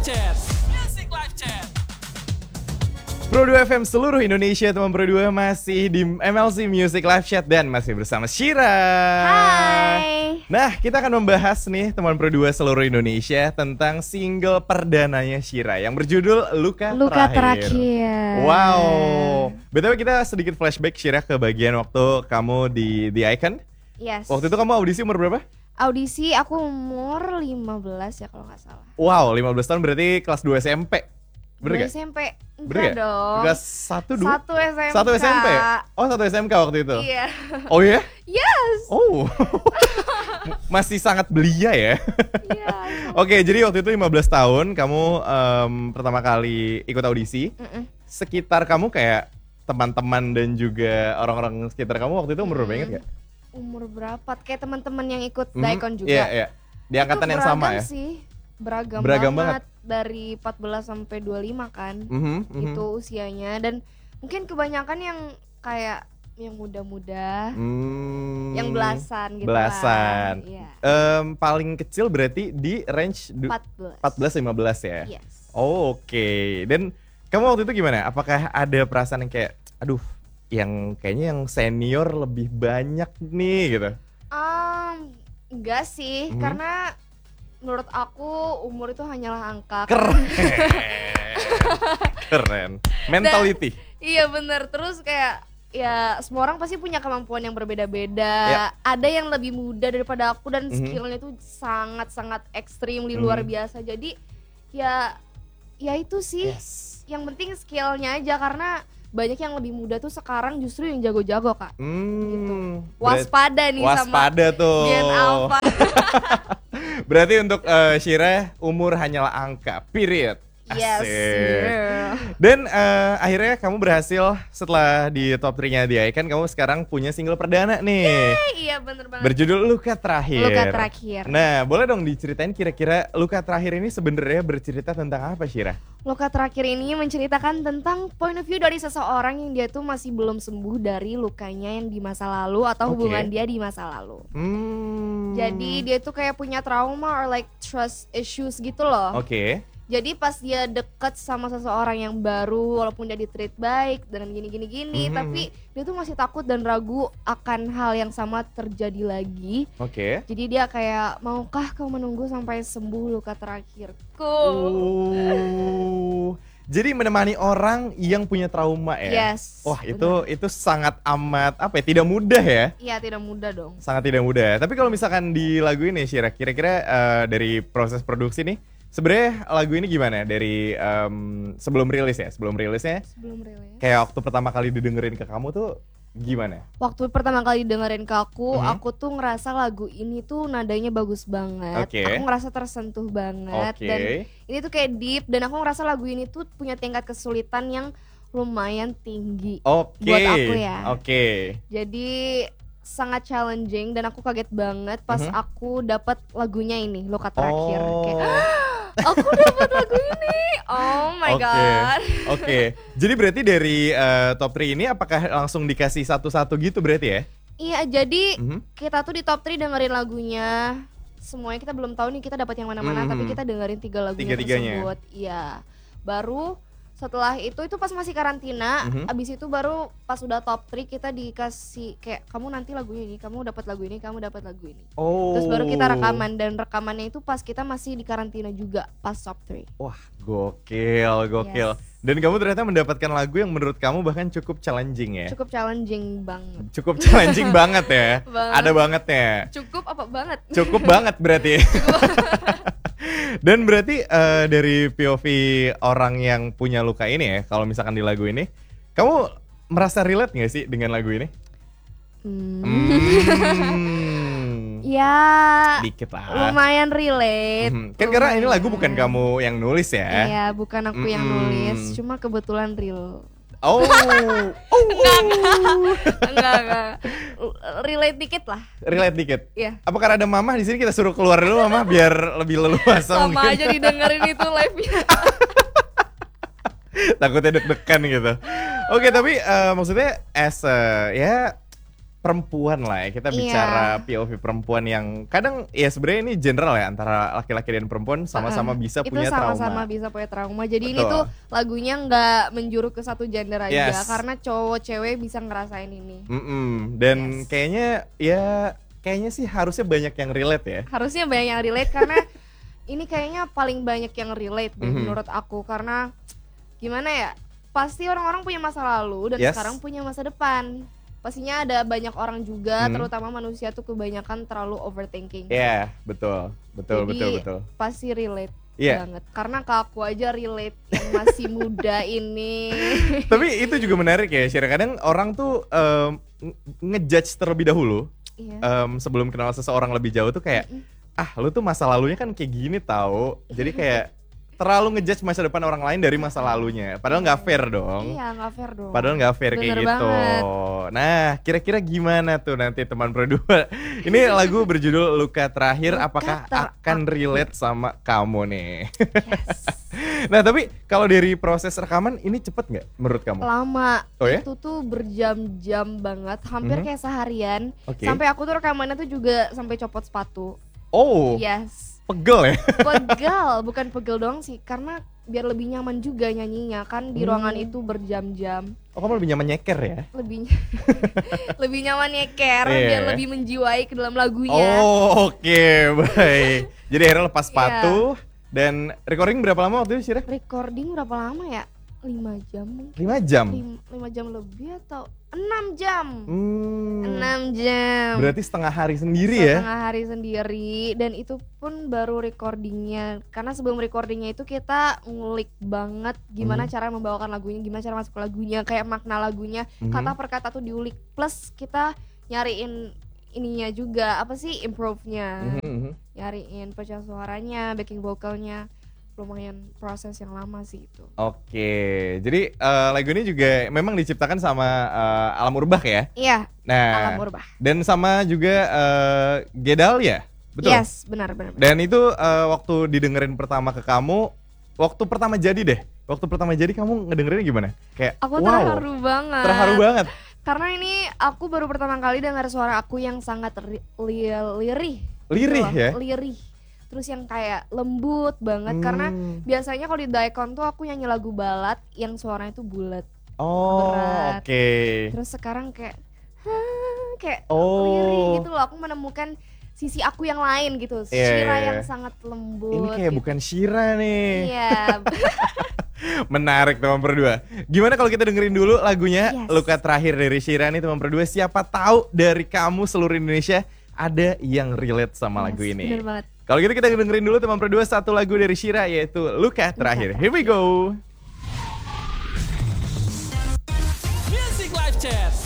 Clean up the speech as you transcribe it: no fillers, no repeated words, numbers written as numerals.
Chat. Music Live Chat. Pro 2 FM seluruh Indonesia, teman Pro 2 masih di MLC Music Live Chat dan masih bersama Shira. Hai. Nah, kita akan membahas nih teman Pro 2 seluruh Indonesia tentang single perdananya Shira yang berjudul Luka Terakhir. Wow. BTW kita sedikit flashback Shira ke bagian waktu kamu di The Icon. Yes. Waktu itu kamu audisi umur berapa? Audisi aku umur 15 ya kalau nggak salah. Wow, 15 tahun berarti kelas 2 SMP. Bener gak? SMP. Bener Enggak gak? dong. Kelas 1, 2? Satu SMK. Satu SMP? Oh, satu SMK waktu itu? Iya. Oh ya? Yes. Oh. Masih sangat belia ya. Iya. Oke, jadi waktu itu 15 tahun kamu pertama kali ikut audisi. Sekitar kamu kayak teman-teman dan juga orang-orang sekitar kamu waktu itu umur berapa, ingat gak? Umur berapa? Kayak teman-teman yang ikut Daikon juga. Iya, iya. Di angkatan yang sama ya? Sih. Beragam banget. Dari 14 sampai 25 kan. Itu usianya. Dan mungkin kebanyakan yang kayak yang muda-muda, yang belasan gitu. Belasan. Iya. Paling kecil berarti di range 14-15 ya? Yes. Oh, oke. Dan kamu waktu itu gimana? Apakah ada perasaan yang kayak, aduh, yang kayaknya yang senior lebih banyak nih gitu? Enggak sih, karena menurut aku umur itu hanyalah angka. Keren. Mentality. Iya bener, terus kayak ya semua orang pasti punya kemampuan yang berbeda-beda. Yep. Ada yang lebih muda daripada aku dan skillnya itu sangat-sangat ekstrim, luar biasa. Jadi ya itu sih. Yes. Yang penting skillnya aja, karena banyak yang lebih muda tuh sekarang justru yang jago-jago Kak. Gitu. Waspada nih waspada sama tuh. Gen Alpha. Berarti untuk Shira umur hanyalah angka, period. Yes. Dan akhirnya kamu berhasil setelah di top 3-nya The Icon, kamu sekarang punya single perdana nih. Iya bener banget. Berjudul Luka Terakhir. Luka Terakhir. Nah, boleh dong diceritain kira-kira Luka Terakhir ini sebenarnya bercerita tentang apa, Shira? Luka Terakhir ini menceritakan tentang point of view dari seseorang yang dia tuh masih belum sembuh dari lukanya yang di masa lalu atau hubungan dia di masa lalu. Jadi dia tuh kayak punya trauma or like trust issues gitu loh. Oke. Jadi pas dia deket sama seseorang yang baru, walaupun dia di-treat baik dan gini, tapi dia tuh masih takut dan ragu akan hal yang sama terjadi lagi. Oke. Jadi dia kayak, maukah kau menunggu sampai sembuh luka terakhirku? Jadi menemani orang yang punya trauma ya? Yes. Wah, itu sangat amat tidak mudah ya? Iya, tidak mudah dong. Sangat tidak mudah. Tapi kalau misalkan di lagu ini Shira, kira-kira dari proses produksi nih, sebenarnya lagu ini gimana dari sebelum rilisnya? Sebelum rilis. Kayak waktu pertama kali didengerin ke kamu tuh gimana? Waktu pertama kali dengerin ke aku tuh ngerasa lagu ini tuh nadanya bagus banget. Aku ngerasa tersentuh banget. Dan ini tuh kayak deep, dan aku ngerasa lagu ini tuh punya tingkat kesulitan yang lumayan tinggi buat aku ya. Jadi sangat challenging dan aku kaget banget pas aku dapat lagunya ini, Luka Terakhir. Kayak, aku dapat lagu ini. Oh my god. Oke. Jadi berarti dari top 3 ini apakah langsung dikasih satu-satu gitu berarti ya? Iya, jadi kita tuh di top 3 dengerin lagunya. Semuanya kita belum tahu nih kita dapat yang mana-mana, tapi kita dengerin 3 lagunya tersebut. Iya. Baru setelah itu pas masih karantina, abis itu baru pas udah top 3 kita dikasih kayak, kamu nanti lagu ini, kamu dapat lagu ini, kamu dapat lagu ini. Terus baru kita rekaman, dan rekamannya itu pas kita masih di karantina juga pas top 3. Wah, gokil. Yes. Dan kamu ternyata mendapatkan lagu yang menurut kamu bahkan cukup challenging ya? Cukup challenging banget. Cukup challenging banget ya? Ada bangetnya. Cukup apa banget? Cukup banget berarti. Dan berarti dari POV orang yang punya luka ini ya, kalau misalkan di lagu ini, kamu merasa relate gak sih dengan lagu ini? Ya, dikit lah. lumayan relate. Kan karena ini lagu bukan kamu yang nulis ya? Iya, bukan aku yang nulis, cuma kebetulan real. Enggak. Relate dikit lah. Relate dikit. Iya. Apa karena ada Mama di sini kita suruh keluar dulu Mama biar lebih leluasa sama aja didengerin itu live-nya. Takutnya deg-degan gitu. Oke, tapi maksudnya perempuan lah ya. Kita bicara POV perempuan yang kadang ya sebenarnya ini general ya antara laki-laki dan perempuan sama-sama bisa punya trauma. Itu sama-sama bisa punya trauma. Jadi ini tuh lagunya nggak menjuru ke satu gender aja karena cowok cewek bisa ngerasain ini. Dan kayaknya sih harusnya banyak yang relate ya. Harusnya banyak yang relate karena ini kayaknya paling banyak yang relate deh menurut aku karena gimana ya? Pasti orang-orang punya masa lalu dan sekarang punya masa depan. Pastinya ada banyak orang juga, terutama manusia tuh kebanyakan terlalu overthinking. Iya, betul. Jadi, pasti relate banget. Karena ke aku aja relate yang masih muda ini. Tapi itu juga menarik ya, Syira. Kadang orang tuh ngejudge terlebih dahulu. Sebelum kenal seseorang lebih jauh tuh kayak, lu tuh masa lalunya kan kayak gini tahu. Jadi kayak terlalu ngejudge masa depan orang lain dari masa lalunya. Padahal nggak fair dong. Iya, nggak fair dong. Padahal nggak fair kayak gitu. Nah, kira-kira gimana tuh nanti teman berdua? Ini lagu berjudul Luka Terakhir. Apakah akan relate sama kamu nih? Nah, tapi kalau dari proses rekaman ini cepet nggak menurut kamu? Lama. Itu tuh berjam-jam banget. Hampir kayak seharian. Sampai aku tuh rekamannya tuh juga sampai copot sepatu. Oh. Yes. Pegel ya? Bukan pegel doang sih, karena biar lebih nyaman juga nyanyinya kan di ruangan itu berjam-jam. Oh, kamu lebih nyaman nyeker ya? Lebih nyaman nyeker, biar lebih menjiwai ke dalam lagunya. Oh, oke, baik. Jadi akhirnya lepas sepatu dan recording berapa lama waktu itu, Syira? Recording berapa lama ya? 5 jam mungkin. 5 jam? 5 jam lebih atau 6 jam. 6 jam. Berarti setengah hari sendiri ya? Setengah hari sendiri, dan itu pun baru recordingnya. Karena sebelum recordingnya itu kita ngulik banget gimana cara membawakan lagunya, gimana cara masuk ke lagunya, kayak makna lagunya, kata per kata tuh diulik. Plus kita nyariin ininya juga, apa sih, improve-nya. Nyariin pecah suaranya, backing vocalnya. Lumayan proses yang lama sih itu. Oke, jadi lagu ini juga memang diciptakan sama Alam Urbah ya? Iya, Alam Urbah. Dan sama juga Gedalia, betul? Yes, benar. Dan itu waktu didengerin pertama ke kamu, waktu pertama jadi deh. Waktu pertama jadi kamu ngedengerinnya gimana? Kayak aku terharu banget. Terharu banget. Karena ini aku baru pertama kali dengar suara aku yang sangat lirih. Lirih gitu ya? Lirih. Terus yang kayak lembut banget karena biasanya kalau di Daikon tuh aku nyanyi lagu balad yang suaranya tuh bulat. Oh, oke. Terus sekarang kayak lirih gitu loh. Aku menemukan sisi aku yang lain gitu. Syira yang sangat lembut. Ini kayak gitu. Bukan Syira nih. Iya. Menarik teman berdua. Gimana kalau kita dengerin dulu lagunya Luka Terakhir dari Syira nih teman berdua. Siapa tahu dari kamu seluruh Indonesia ada yang relate sama lagu ini. Bener banget. Kalau gitu kita dengerin dulu teman berdua satu lagu dari Syira yaitu Luka Terakhir. Here we go. Music Live Chat.